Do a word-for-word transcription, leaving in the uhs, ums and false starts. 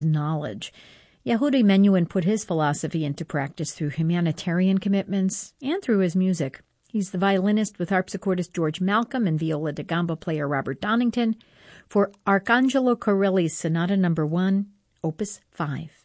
knowledge. Yehudi Menuhin put his philosophy into practice through humanitarian commitments and through his music. He's the violinist with harpsichordist George Malcolm and viola da gamba player Robert Donington for Arcangelo Corelli's Sonata Number One, Opus Five.